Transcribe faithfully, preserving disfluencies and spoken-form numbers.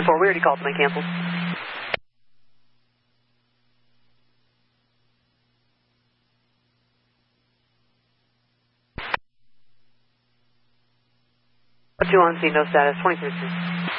Before we already called them and canceled. two on scene, no status, twenty-three.